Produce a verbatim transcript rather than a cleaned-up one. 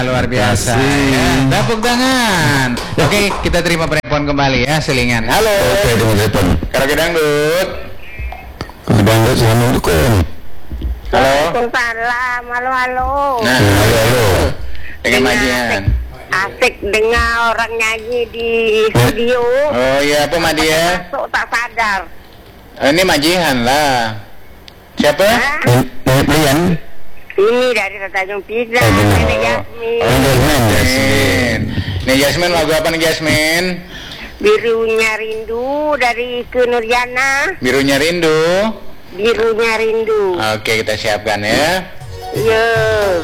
Luar biasa ya. Tepuk tangan. Oke, kita terima penelpon kembali ya, selingan. Halo. Oke, dengan telepon. Karaoke dangdut. Dangdut sama dukun. Halo. Waalaikumsalam. Halo, halo. Nah, Halo, halo. dengan Madian. Asik dengar orang nyanyi di studio. Oh iya, apa Madia? Masuk tak sadar. Eh, Ini Majihan lah. Siapa? Hah? Nenek Brian. Ini dari Tanjung Pinang. Oh, benar. Nenek Yasmin. Oh, Jasmine. Nih Jasmine, lagu apa nih Jasmine? Birunya Rindu dari Ke Nurjana. Birunya Rindu. Birunya Rindu. Oke, kita siapkan ya. Yo.